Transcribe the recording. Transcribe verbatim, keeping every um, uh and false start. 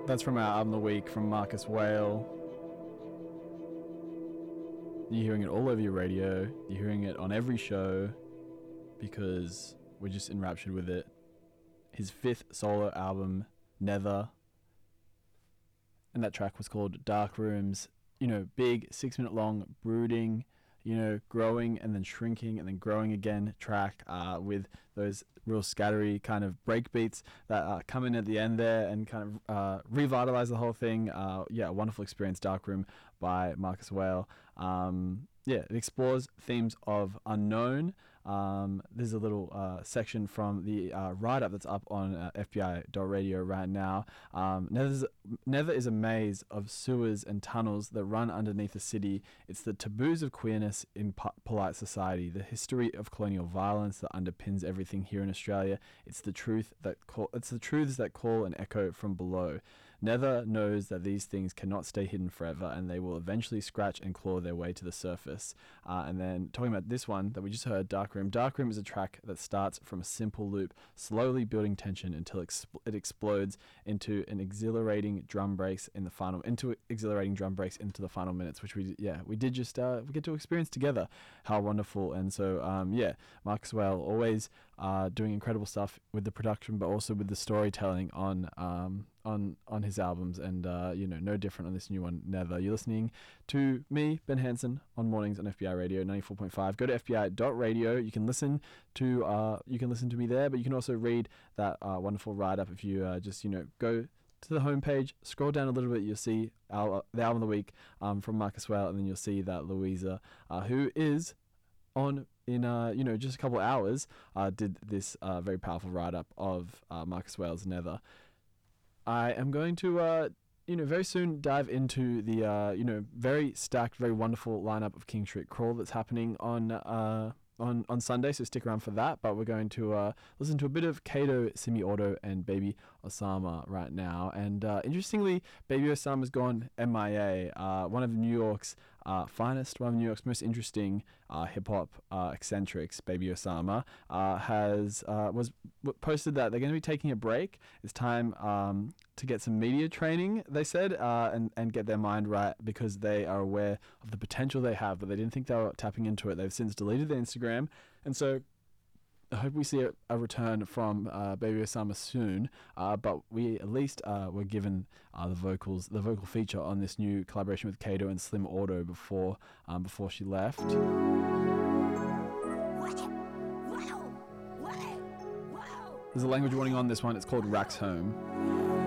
That's from our album of the week from Marcus Whale. You're hearing it all over your radio. You're hearing it on every show because we're just enraptured with it. His fifth solo album, Nether. And that track was called Dark Rooms. You know, big, six minute long, brooding, you know, growing and then shrinking and then growing again track uh, with those real scattery kind of break beats that uh, come in at the end there and kind of uh, revitalize the whole thing. Uh, yeah, wonderful experience, Dark Room by Marcus Whale. Um, yeah, it explores themes of unknown. Um, there's a little uh, section from the uh, write-up that's up on uh, F B I dot radio right now. Um, Nether's, Nether is a maze of sewers and tunnels that run underneath the city. It's the taboos of queerness in po- polite society, the history of colonial violence that underpins everything here in Australia. It's the truth that call, it's the truths that call and echo from below. Nether knows that these things cannot stay hidden forever and they will eventually scratch and claw their way to the surface. Uh, and then talking about this one that we just heard, Dark Room. Dark Room is a track that starts from a simple loop, slowly building tension until exp- it explodes into an exhilarating drum breaks in the final, into exhilarating drum breaks into the final minutes, which we, yeah, we did just, uh, we get to experience together. How wonderful. And so, um, yeah, Marcus Whale always uh, doing incredible stuff with the production, but also with the storytelling on, um, on on his albums, and uh, you know, no different on this new one, Nether. You're listening to me, Ben Hansen, on mornings on F B I Radio ninety-four point five. Go to F B I dot radio. You can listen to uh, you can listen to me there, but you can also read that uh, wonderful write-up if you uh, just, you know, go to the homepage, scroll down a little bit, you'll see our, uh, the album of the week um, from Marcus Whale, and then you'll see that Louisa, uh, who is on in uh, you know, just a couple of hours, uh, did this uh, very powerful write-up of uh, Marcus Whale's Nether. I am going to, uh, you know, very soon dive into the, uh, you know, very stacked, very wonderful lineup of King Street Crawl that's happening on uh, on on Sunday. So stick around for that. But we're going to uh, listen to a bit of Kato, Simi Auto, and Baby Osama right now. And uh, interestingly, Baby Osama's gone M I A. Uh, one of New York's uh, finest, one of New York's most interesting uh, hip hop uh, eccentrics, Baby Osama, uh, has uh, was w- posted that they're going to be taking a break. It's time um, to get some media training, they said, uh, and and get their mind right, because they are aware of the potential they have, but they didn't think they were tapping into it. They've since deleted their Instagram, and so I hope we see a, a return from uh, Baby Osama soon, uh, but we at least uh, were given uh, the vocals, the vocal feature on this new collaboration with Kato and Slim Auto before um, before she left. There's a language warning on this one. It's called Rax Home.